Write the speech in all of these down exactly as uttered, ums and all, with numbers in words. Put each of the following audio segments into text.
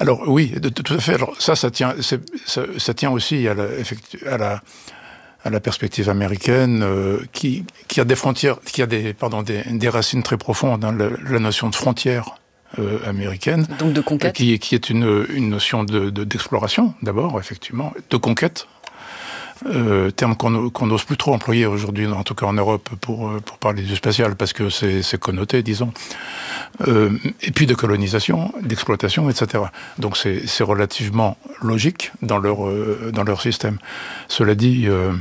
Alors oui, de, de, tout à fait. Alors ça, ça tient, c'est, ça, ça tient aussi à la, à la, à la perspective américaine euh, qui, qui a des frontières, qui a des, pardon, des, des racines très profondes. Hein, la, la notion de frontière euh, américaine, donc de conquête, euh, qui, qui est une, une notion de, de, d'exploration d'abord, effectivement, de conquête. Euh, terme qu'on, qu'on n'ose plus trop employer aujourd'hui, en tout cas en Europe, pour, pour parler du spatial, parce que c'est, c'est connoté, disons. Euh, et puis de colonisation, d'exploitation, et cetera. Donc c'est, c'est relativement logique dans leur, euh, dans leur système. Cela dit, euh,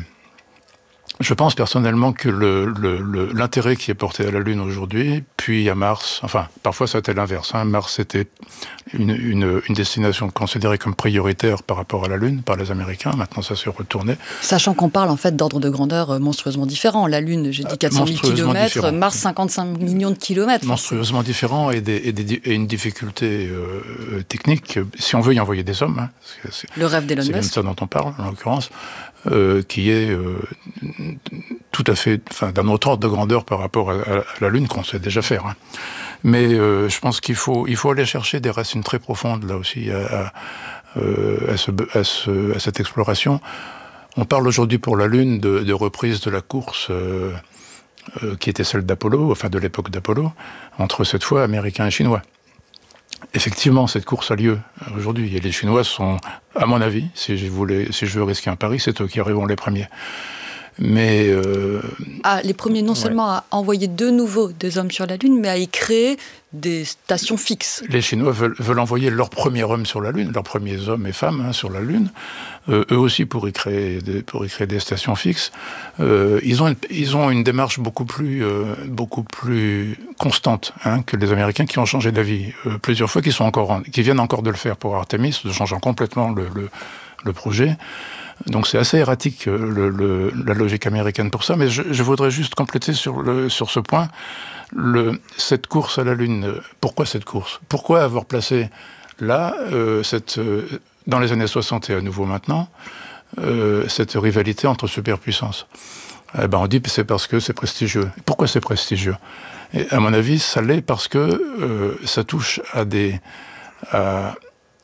je pense personnellement que le, le, le, l'intérêt qui est porté à la Lune aujourd'hui, puis à Mars, enfin, parfois ça a été l'inverse. Hein, Mars était une, une, une destination considérée comme prioritaire par rapport à la Lune, par les Américains. Maintenant, ça s'est retourné. Sachant qu'on parle en fait d'ordre de grandeur monstrueusement différent. La Lune, j'ai dit quatre cent mille kilomètres, Mars cinquante-cinq millions de kilomètres. Monstrueusement différent et, des, et, des, et une difficulté euh, technique, si on veut y envoyer des hommes. Hein, c'est, le rêve d'Elon Musk. C'est de ça dont on parle, en l'occurrence. Euh, qui est euh, tout à fait, enfin, d'un autre ordre de grandeur par rapport à, à la Lune qu'on sait déjà faire. Hein. Mais euh, je pense qu'il faut, il faut aller chercher des racines très profondes là aussi à, à, à, ce, à, ce, à cette exploration. On parle aujourd'hui pour la Lune de, de reprise de la course euh, euh, qui était celle d'Apollo, enfin de l'époque d'Apollo, entre cette fois Américains et Chinois. Effectivement, cette course a lieu aujourd'hui. Et les Chinois sont, à mon avis, si je, voulais, si je veux risquer un pari, c'est eux qui arriveront les premiers. Mais... Euh, ah, les premiers non ouais. seulement à envoyer de nouveau des hommes sur la Lune, mais à y créer des stations fixes. Les Chinois veulent, veulent envoyer leurs premiers hommes sur la Lune, leurs premiers hommes et femmes hein, sur la Lune, euh, eux aussi pour y créer des, pour y créer des stations fixes. Euh, ils, ont une, ils ont une démarche beaucoup plus, euh, beaucoup plus constante hein, que les Américains qui ont changé d'avis euh, plusieurs fois, qui, sont encore en, qui viennent encore de le faire pour Artemis, de changeant complètement le, le, le projet. Donc c'est assez erratique le, le, la logique américaine pour ça, mais je, je voudrais juste compléter sur, le, sur ce point. Le, cette course à la Lune, pourquoi cette course ? Pourquoi avoir placé là, euh, cette, euh, dans les années soixante et à nouveau maintenant, euh, cette rivalité entre superpuissances ? Eh ben on dit que c'est parce que c'est prestigieux. Pourquoi c'est prestigieux ? Et à mon avis, ça l'est parce que euh, ça touche à des... À,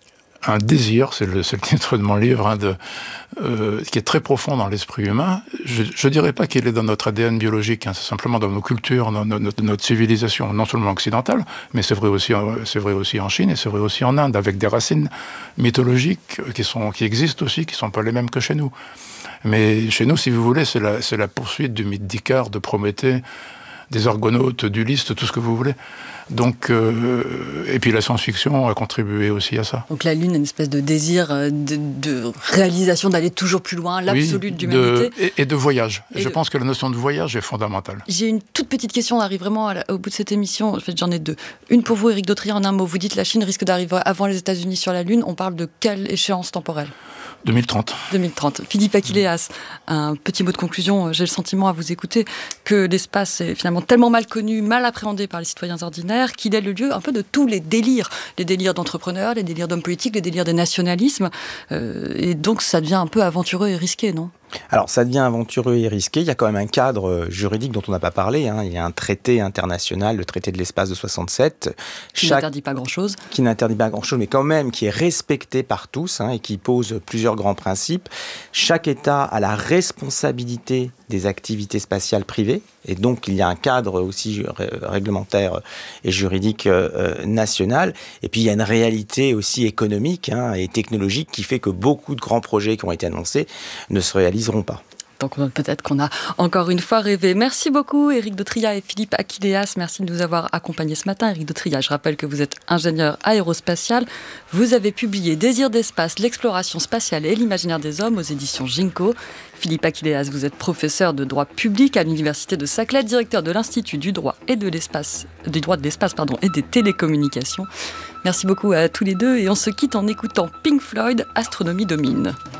un désir, c'est le, c'est le titre de mon livre, hein, de, euh, qui est très profond dans l'esprit humain. Je ne dirais pas qu'il est dans notre A D N biologique, hein, c'est simplement dans nos cultures, dans notre, notre civilisation, non seulement occidentale, mais c'est vrai, aussi, c'est vrai aussi en Chine et c'est vrai aussi en Inde, avec des racines mythologiques qui, sont, qui existent aussi, qui ne sont pas les mêmes que chez nous. Mais chez nous, si vous voulez, c'est la, c'est la poursuite du mythe d'Icare, de Prométhée, des Argonautes, d'Ulysse, tout ce que vous voulez. Donc, euh, et puis la science-fiction a contribué aussi à ça. Donc la Lune, une espèce de désir de, de réalisation, d'aller toujours plus loin, l'absolu oui, de l'humanité. De, et, et de voyage. Et Je de... pense que la notion de voyage est fondamentale. J'ai une toute petite question, on arrive vraiment à la, au bout de cette émission. En fait, j'en ai deux. Une pour vous, Éric Dautriat, en un mot. Vous dites que la Chine risque d'arriver avant les États-Unis sur la Lune. On parle de quelle échéance temporelle ? deux mille trente. deux mille trente. Philippe Achilleas, un petit mot de conclusion. J'ai le sentiment à vous écouter que l'espace est finalement tellement mal connu, mal appréhendé par les citoyens ordinaires, qu'il est le lieu un peu de tous les délires. Les délires d'entrepreneurs, les délires d'hommes politiques, les délires des nationalismes. Euh, et donc ça devient un peu aventureux et risqué, non ? Alors, ça devient aventureux et risqué. Il y a quand même un cadre juridique dont on n'a pas parlé. Hein. Il y a un traité international, le traité de l'espace de soixante-sept. Qui Chaque... n'interdit pas grand-chose. Qui n'interdit pas grand-chose, mais quand même qui est respecté par tous hein, et qui pose plusieurs grands principes. Chaque État a la responsabilité des activités spatiales privées. Et donc, il y a un cadre aussi réglementaire et juridique euh, national. Et puis, il y a une réalité aussi économique hein, et technologique qui fait que beaucoup de grands projets qui ont été annoncés ne se réaliseront pas. Donc peut-être qu'on a encore une fois rêvé. Merci beaucoup Éric Dautriat et Philippe Achilleas. Merci de nous avoir accompagnés ce matin. Éric Dautriat, je rappelle que vous êtes ingénieur aérospatial. Vous avez publié Désir d'espace, l'exploration spatiale et l'imaginaire des hommes aux éditions Ginko. Philippe Achilleas, vous êtes professeur de droit public à l'université de Saclay, directeur de l'Institut du droit et de l'espace, du droit de l'espace pardon, et des télécommunications. Merci beaucoup à tous les deux et on se quitte en écoutant Pink Floyd, Astronomie domine.